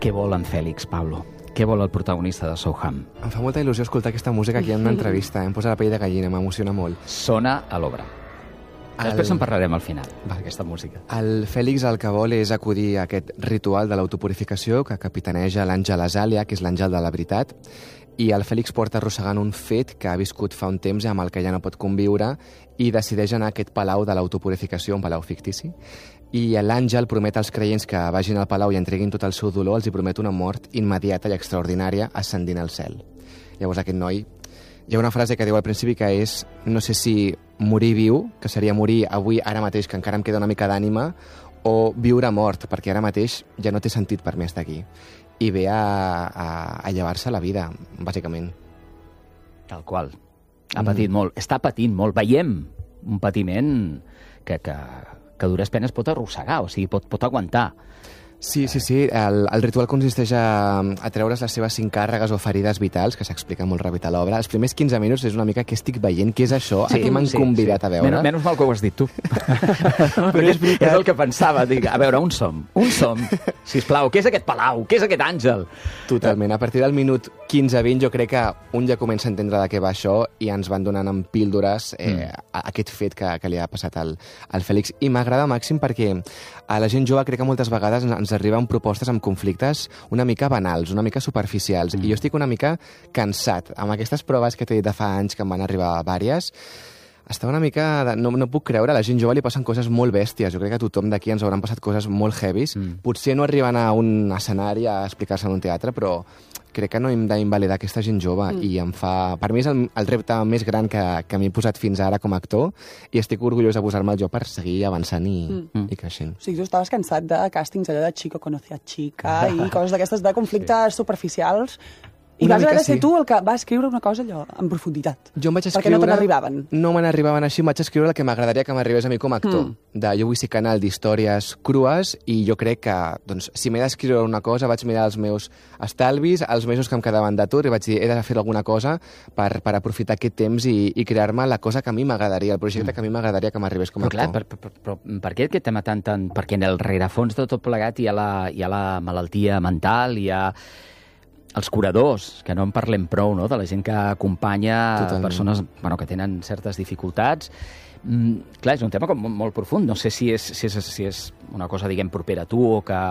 Què vol en Fèlix, Pablo? Què vol el protagonista de Soham? Em fa molta il·lusió escoltar aquesta música aquí en una entrevista. Em posa la pell de gallina, m'emociona molt. Sona a l'obra. Després en parlarem al final, d'aquesta música. El Fèlix el que vol és acudir a aquest ritual de l'autopurificació que capitaneja l'àngel Azàlia, que és l'àngel de la veritat, i el Fèlix porta arrossegant un fet que ha viscut fa un temps i amb el que ja no pot conviure i decideix anar a aquest palau de l'autopurificació, un palau fictici, i l'àngel promet als creients que vagin al palau i entreguin tot el seu dolor, els hi promet una mort immediata i extraordinària ascendint al cel. Llavors aquest noi, hi ha una frase que diu al principi que és, no sé si morir viu, que seria morir avui, ara mateix, que encara em queda una mica d'ànima, o viure mort, perquè ara mateix ja no té sentit per mi estar aquí. I ve a llevar-se la vida, bàsicament. Tal qual. Ha patit molt. Està patint molt. Veiem un patiment que a dures penes pot arrossegar, o sigui, pot aguantar. Sí. El ritual consisteix a treure's les seves 5 càrregues o ferides vitals, que s'explica molt ràpid a l'obra. Els primers 15 minuts és una mica què estic veient, què és això, a què m'han convidat a veure. Menys mal que ho has dit tu. Però és el que pensava. Dic, a veure, on som? Sisplau, què és aquest palau? Què és aquest àngel? Totalment. A partir del minut 15-20 jo crec que un ja comença a entendre de què va això i ens van donant en píldores aquest fet que li ha passat al Fèlix. I m'agrada màxim perquè a la gent jove crec que moltes vegades ens arriben propostes amb conflictes una mica banals, una mica superficials. I jo estic una mica cansat. Amb aquestes proves que t'he dit de fa anys, que em van arribar vàries, estava una mica... No puc creure, a la gent jove li passen coses molt bèsties. Jo crec que a tothom d'aquí ens hauran passat coses molt heavies. Potser no arriben a un escenari a explicar-se en un teatre, però crec que no hem d'invalidar aquesta gent jove i em fa... Per mi és el repte més gran que m'he posat fins ara com a actor i estic orgullós de posar-me jo per seguir avançant i creixent. O sigui, tu estaves cansat de càstings allò de Chico conoce a chica i coses d'aquestes de conflictes superficials i vas haver de ser tu el que va escriure una cosa allò en profunditat. Jo em vaig escriure... Perquè no te n'arribaven. No me n'arribaven així, em vaig escriure el que m'agradaria que m'arribés a mi com a actor. Jo vull ser canal d'històries crues i jo crec que, doncs, si m'he d'escriure una cosa, vaig mirar els meus estalvis, els mesos que em quedaven d'atur i vaig dir, he de fer alguna cosa per aprofitar aquest temps i crear-me la cosa que a mi m'agradaria, el projecte que a mi m'agradaria que m'arribés com a actor. Però per què aquest tema tant... Perquè en el rerefons de tot plegat hi ha la malaltia mental, hi ha els curadors, que no en parlem prou, no?, de la gent que acompanya persones que tenen certes dificultats. Clar, és un tema com molt profund. No sé si és una cosa, diguem, propera a tu o que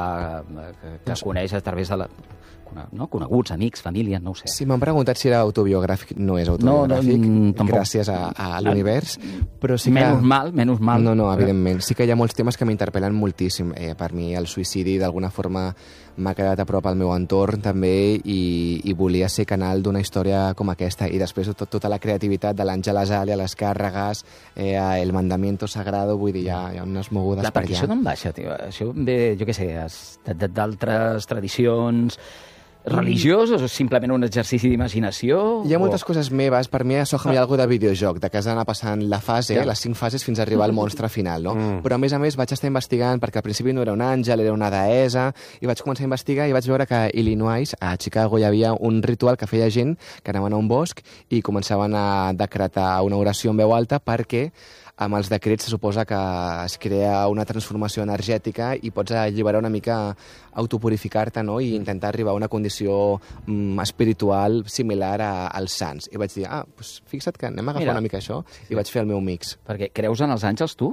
coneix a través de coneguts, amics, família, no ho sé. Si m'han preguntat si era autobiogràfic, no és autobiogràfic, gràcies a l'univers, però sí que... Menys mal. No, evidentment. Sí que hi ha molts temes que m'interpel·len moltíssim. Per mi el suïcidi d'alguna forma m'ha quedat a prop al meu entorn també i volia ser canal d'una història com aquesta i després tota la creativitat de l'Àngel Azàlia, les càrregues, el mandamiento sagrado, vull dir, hi ha unes mogudes per allà. Perquè això d'on baixa, tio? Això ve, jo què sé, d'altres tradicions religioses o simplement un exercici d'imaginació? Hi ha moltes coses meves. Per mi a Soham hi ha alguna de videojoc, de que has d'anar passant la fase, les 5 fases fins a arribar al monstre final, no? Però a més vaig estar investigant, perquè al principi no era un àngel, era una deessa, i vaig començar a investigar i vaig veure que a Illinois, a Chicago, hi havia un ritual que feia gent que anaven a un bosc i començaven a decretar una oració en veu alta perquè amb els decrets se suposa que es crea una transformació energètica i pots alliberar una mica, autopurificar-te, no?, i intentar arribar a una condició espiritual similar als sants. I vaig dir, doncs fixa't que anem a agafar una mica això, i vaig fer el meu mix. Perquè creus en els àngels, tu?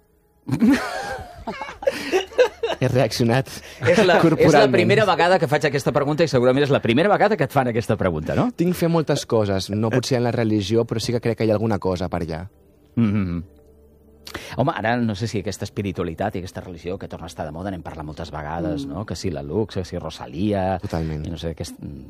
He reaccionat corporalment. És la primera vegada que faig aquesta pregunta i segurament és la primera vegada que et fan aquesta pregunta, no? Tinc fer moltes coses, no potser en la religió, però sí que crec que hi ha alguna cosa per allà. Home, ara no sé si aquesta espiritualitat i aquesta religió que torna a estar de moda, n'hem parlat moltes vegades, no? Que si la Lux, que si Rosalia... Totalment. I no sé,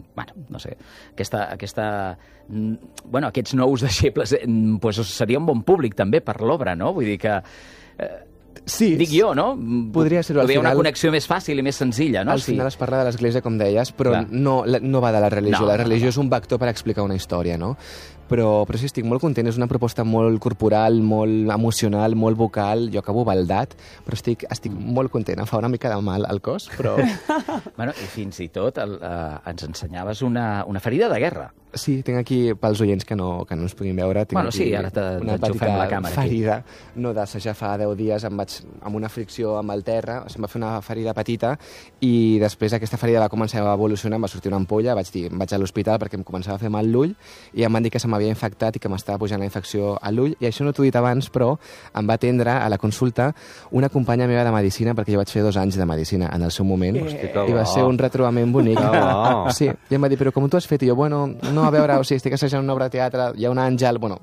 aquests nous deixebles seria un bon públic també per l'obra, no? Vull dir que... Sí, dic jo, no? Podria ser-ho al final. Una connexió més fàcil i més senzilla, no? Al final es parla de l'Església, com deies, però no va de la religió. La religió és un vector per explicar una història, no? Però sí, estic molt content. És una proposta molt corporal, molt emocional, molt vocal. Jo acabo baldat, però estic molt content. Em fa una mica de mal al cos, però... Bueno, i fins i tot ens ensenyaves una ferida de guerra. Sí, tinc aquí, pels oients que no ens puguin veure, tinc sí, ara una petita ferida. No d'assajar fa 10 dies, em vaig amb una fricció amb el terra, em va fer una ferida petita i després aquesta ferida va començar a evolucionar, em va sortir una ampolla, vaig a l'hospital perquè em començava a fer mal l'ull i em van dir que se m'havia infectat i que m'estava pujant la infecció a l'ull, i això no t'ho he dit abans, però em va atendre a la consulta una companya meva de medicina, perquè jo vaig fer 2 anys de medicina en el seu moment, i va ser un retrobament bonic. Sí, i em va dir, però com tu has fet? I jo, bueno, no, a veure, o sigui, estic assajant una obra de teatre, hi ha un àngel, bueno.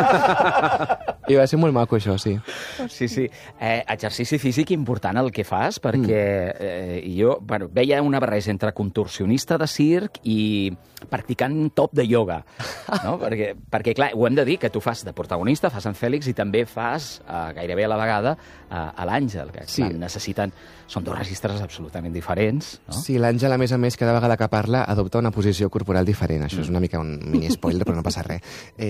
I va ser molt maco, això, sí. Sí. Exercici físic important el que fas, perquè jo veia una barreja entre contorsionista de circ i practicant top de ioga, no? Perquè, clar, ho hem de dir, que tu fas de protagonista, fas en Fèlix i també fas, gairebé a la vegada, a l'Àngel, que clar, necessiten... Són 2 registres absolutament diferents, no? Sí, l'Àngel, a més, cada vegada que parla, adopta una posició corporal diferent. Això és una mica un mini-spoiler, però no passa res.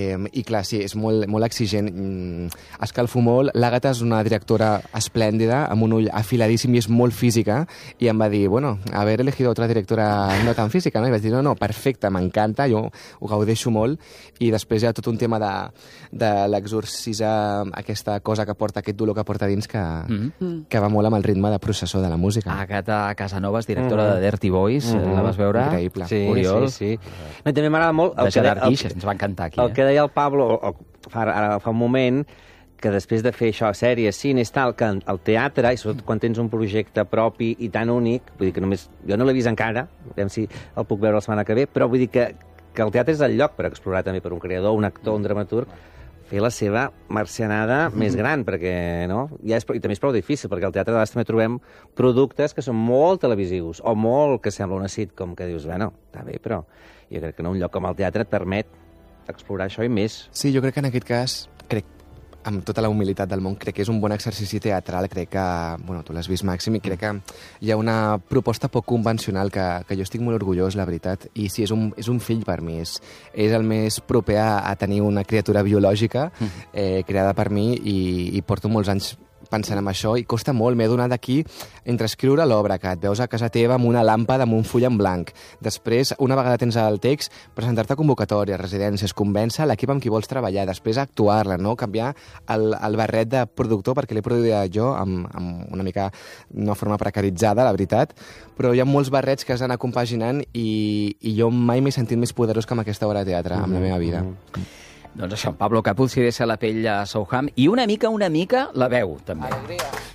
I clar, sí, és molt exigent. Escalfo molt. L'Àgata és una directora esplèndida, amb un ull afiladíssim i és molt física, i em va dir, bueno, haver elegido otra directora no tan física, no? I vaig dir, no, perfecte, m'encanta, jo ho gaudeixo molt, i després hi ha tot un tema de l'exorcisar aquesta cosa que porta, aquest dolor que porta dins, que va molt amb el ritme de processó de la música. Àgata Casanovas, directora de Dirty Boys, la vas veure? Increïble. Sí. No, també m'agrada molt... De Gerard Guix, ens va encantar aquí. El que deia el Pablo ara fa un moment, que després de fer això, sèries, cines, tal, que el teatre, i sobretot quan tens un projecte propi i tan únic, vull dir que només... Jo no l'he vist encara, veurem si el puc veure la setmana que ve, però vull dir que el teatre és el lloc per explorar també per un creador, un actor, un dramaturg, fer la seva marcianada més gran, perquè, no? I també és prou difícil, perquè al teatre de vegades també trobem productes que són molt televisius, o molt que sembla una sitcom, que dius, bueno, està bé, però jo crec que un lloc com el teatre et permet explorar això i més. Sí, jo crec que en aquest cas, amb tota la humilitat del món, crec que és un bon exercici teatral, crec que, bueno, tu l'has vist, Màxim, i crec que hi ha una proposta poc convencional que jo estic molt orgullós, la veritat, i sí, és un fill per mi, és el més proper a tenir una criatura biològica creada per mi, i porto molts anys pensant en això, i costa molt. M'he donat aquí entre escriure l'obra, que et veus a casa teva amb una làmpada, amb un full en blanc. Després, una vegada tens el text, presentar-te a convocatòries, residències, convèncer l'equip amb qui vols treballar, després actuar-la, no? Canviar el barret de productor, perquè l'he produït jo amb una mica d'una forma precaritzada, la veritat, però hi ha molts barrets que has d'anar compaginant, i jo mai m'he sentit més poderós que amb aquesta obra de teatre, amb la meva vida. Doncs això, en Pablo Capuz, si deixa la pell a Souham, i una mica la veu, també. Alegria.